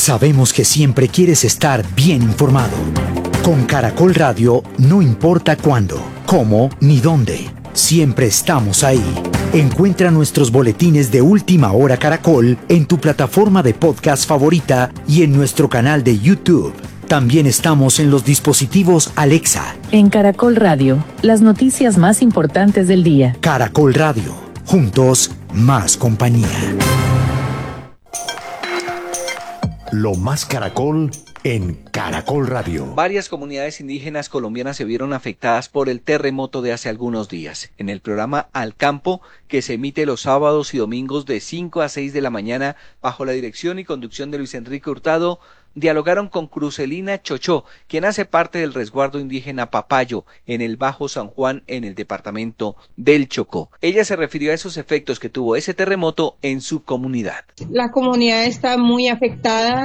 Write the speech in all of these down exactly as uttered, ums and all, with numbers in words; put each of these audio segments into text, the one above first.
Sabemos que siempre quieres estar bien informado. Con Caracol Radio, no importa cuándo, cómo ni dónde, siempre estamos ahí. Encuentra nuestros boletines de Última Hora Caracol en tu plataforma de podcast favorita y en nuestro canal de YouTube. También estamos en los dispositivos Alexa. En Caracol Radio, las noticias más importantes del día. Caracol Radio, juntos, más compañía. Lo más Caracol en Caracol Radio. Varias comunidades indígenas colombianas se vieron afectadas por el terremoto de hace algunos días. En el programa Al Campo, que se emite los sábados y domingos de cinco a seis de la mañana, bajo la dirección y conducción de Luis Enrique Hurtado, dialogaron con Crucelina Chochó, quien hace parte del resguardo indígena Papayo, en el Bajo San Juan, en el departamento del Chocó. Ella se refirió a esos efectos que tuvo ese terremoto en su comunidad. La comunidad está muy afectada,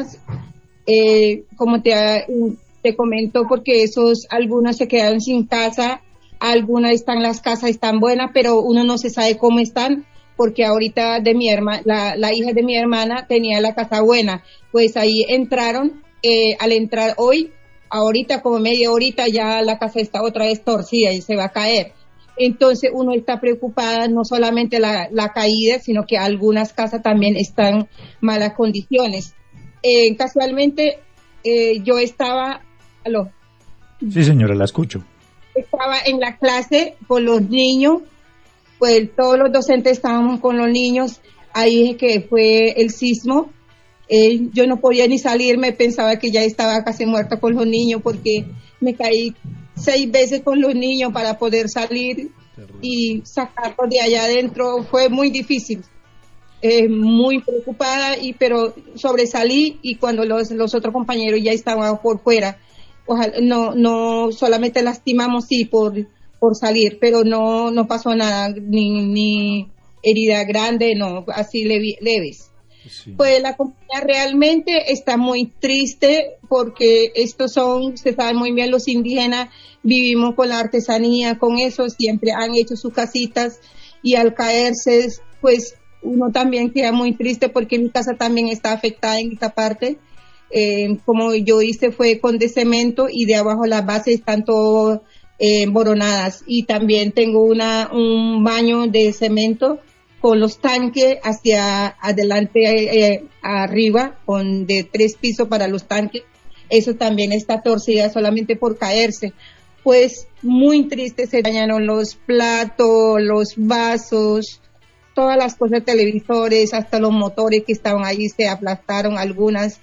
eh, como te, te comento, porque esos, algunos se quedaron sin casa, algunas están, las casas están buenas, pero uno no se sabe cómo están, porque ahorita de mi hermana, la, la hija de mi hermana tenía la casa buena, pues ahí entraron, eh, al entrar hoy, ahorita como media horita ya la casa está otra vez torcida y se va a caer. Entonces uno está preocupada, no solamente la, la caída, sino que algunas casas también están en malas condiciones. Eh, casualmente eh, yo estaba, ¿aló? Sí señora, la escucho. Estaba en la clase con los niños, pues todos los docentes estábamos con los niños, ahí es que fue el sismo, eh, yo no podía ni salirme, pensaba que ya estaba casi muerta con los niños porque me caí seis veces con los niños para poder salir y sacarlos de allá adentro, fue muy difícil, eh, muy preocupada, y pero sobresalí, y cuando los, los otros compañeros ya estaban por fuera, ojalá, no, no solamente lastimamos sí por... por salir, pero no no pasó nada, ni, ni herida grande, no, así levi, leves. Sí. Pues la comunidad realmente está muy triste porque estos son, se sabe muy bien, los indígenas vivimos con la artesanía, con eso siempre han hecho sus casitas, y al caerse, pues uno también queda muy triste porque mi casa también está afectada en esta parte. Eh, como yo hice fue con de cemento y de abajo las bases están todo Eh, emboronadas, y también tengo una un baño de cemento con los tanques hacia adelante, eh, arriba, con de tres pisos para los tanques, eso también está torcida solamente por caerse. Pues muy triste, se dañaron los platos, los vasos, todas las cosas, televisores, hasta los motores que estaban ahí se aplastaron algunas.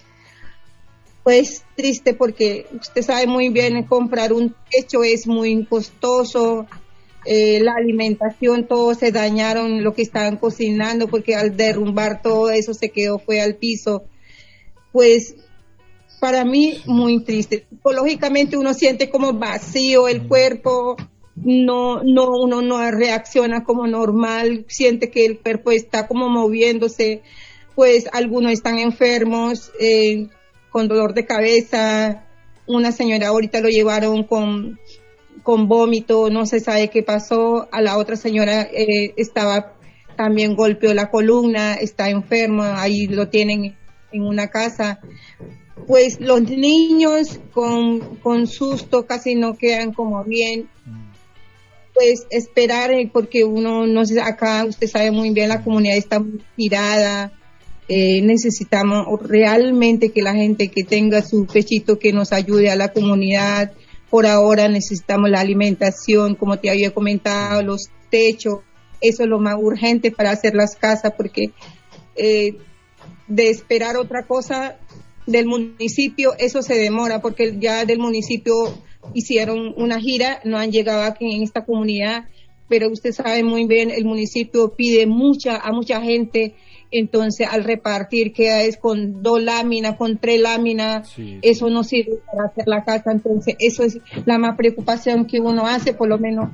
Pues triste porque usted sabe muy bien, comprar un techo es muy costoso, eh, la alimentación, todo se dañaron, lo que estaban cocinando, porque al derrumbar todo eso se quedó, fue al piso. Pues para mí muy triste. Psicológicamente uno siente como vacío el cuerpo, no, no, uno no reacciona como normal, siente que el cuerpo está como moviéndose, pues algunos están enfermos, eh, con dolor de cabeza, una señora ahorita lo llevaron con, con vómito, no se sabe qué pasó, a la otra señora eh, estaba, también golpeó la columna, está enferma, ahí lo tienen en una casa. Pues los niños con, con susto casi no quedan como bien, pues esperar, porque uno no sé, acá usted sabe muy bien, la comunidad está muy tirada. Eh, necesitamos realmente que la gente que tenga su pechito que nos ayude a la comunidad. Por ahora necesitamos la alimentación, como te había comentado, los techos, eso es lo más urgente para hacer las casas, porque eh, de esperar otra cosa del municipio, eso se demora, porque ya del municipio hicieron una gira, no han llegado aquí en esta comunidad, pero usted sabe muy bien, el municipio pide mucha a mucha gente. Entonces al repartir queda es con dos láminas, con tres láminas, sí, eso sí. No sirve para hacer la casa, entonces eso es la más preocupación que uno hace, por lo menos